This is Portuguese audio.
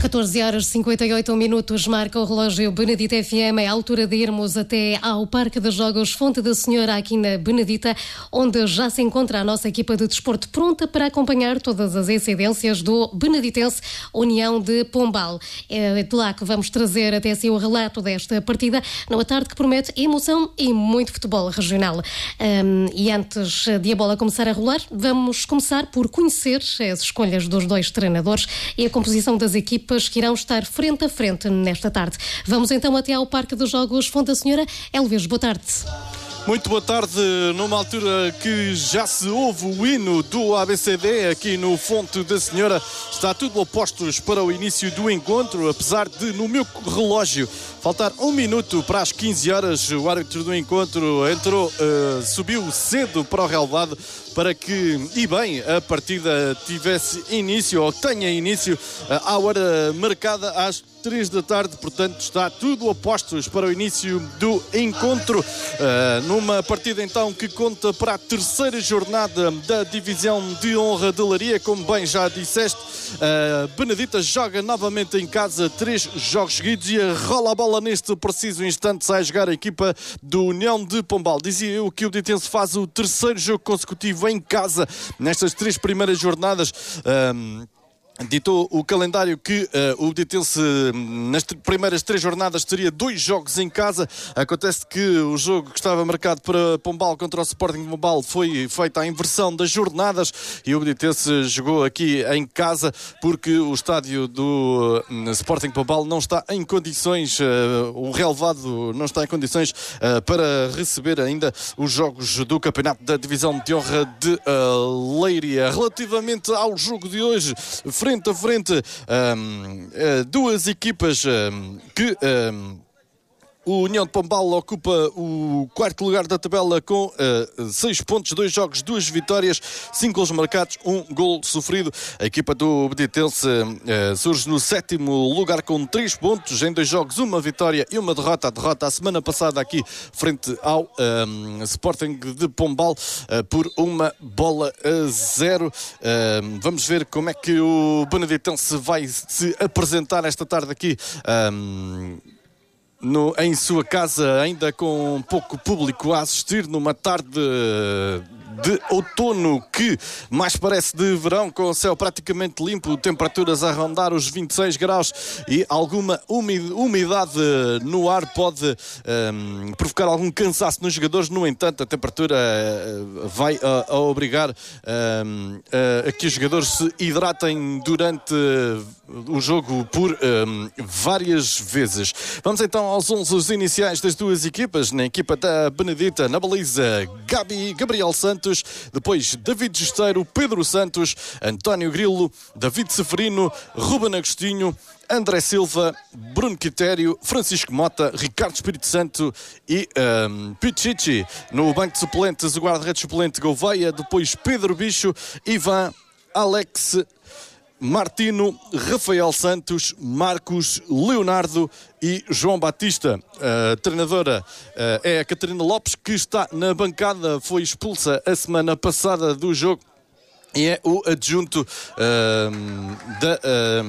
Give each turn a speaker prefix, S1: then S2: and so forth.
S1: 14 horas 58 minutos, marca o relógio Benedita FM. É a altura de irmos até ao Parque de Jogos Fonte da Senhora, aqui na Benedita, onde já se encontra a nossa equipa de desporto pronta para acompanhar todas as incidências do Beneditense União de Pombal. É de lá que vamos trazer até si o relato desta partida, numa tarde que promete emoção e muito futebol regional. E antes de a bola começar a rolar, vamos começar por conhecer as escolhas dos dois treinadores e a composição das equipas que irão estar frente a frente nesta tarde. Vamos então até ao Parque dos Jogos Fonte da Senhora. Elvis, boa tarde.
S2: Muito boa tarde, numa altura que já se ouve o hino do ABCD aqui no Fonte da Senhora. Está tudo a postos para o início do encontro, apesar de, no meu relógio, faltar 1 minuto para as 15 horas. O árbitro do encontro entrou, subiu cedo para o relvado para que, e bem, a partida tivesse início, ou tenha início, à hora marcada às 3 da tarde, portanto está tudo a postos para o início do encontro, numa partida então que conta para a terceira jornada da divisão de honra de Leiria. Como bem já disseste, Benedita joga novamente em casa 3 jogos seguidos e rola a bola neste preciso instante. Sai a jogar a equipa do União de Pombal. Dizia eu que o Beneditense faz o terceiro jogo consecutivo em casa nestas 3 primeiras jornadas. Ditou o calendário que o Beneditense nas primeiras 3 jornadas teria 2 jogos em casa. Acontece que o jogo que estava marcado para Pombal contra o Sporting de Pombal foi feita a inversão das jornadas e o Beneditense jogou aqui em casa porque o estádio do Sporting de Pombal não está em condições, o relevado não está em condições para receber ainda os jogos do campeonato da divisão de honra de Leiria. Relativamente ao jogo de hoje, frente a frente, duas equipas que o União de Pombal ocupa o 4º lugar da tabela com 6 pontos, 2 jogos, 2 vitórias, 5 golos marcados, 1 gol sofrido. A equipa do Beneditense surge no 7º lugar com 3 pontos, em 2 jogos, 1 vitória e 1 derrota. A derrota a semana passada aqui frente ao Sporting de Pombal por 1-0. Vamos ver como é que o Beneditense vai se apresentar esta tarde aqui em sua casa, ainda com pouco público a assistir, numa tarde de outono que mais parece de verão, com o céu praticamente limpo, temperaturas a rondar os 26 graus e alguma umidade no ar pode provocar algum cansaço nos jogadores. No entanto, a temperatura vai a obrigar a que os jogadores se hidratem durante o jogo por várias vezes. Vamos então aos 11 iniciais das duas equipas. Na equipa da Benedita, na baliza, Gabriel Santos, depois David Gesteiro, Pedro Santos, António Grilo, David Seferino, Ruben Agostinho, André Silva, Bruno Quitério, Francisco Mota, Ricardo Espírito Santo e Pichichi. No banco de suplentes, o guarda-redes suplente Gouveia, depois Pedro Bicho, Ivan, Alex, Martino, Rafael Santos, Marcos, Leonardo e João Batista. A treinadora é a Catarina Lopes, que está na bancada, foi expulsa a semana passada do jogo e é o adjunto da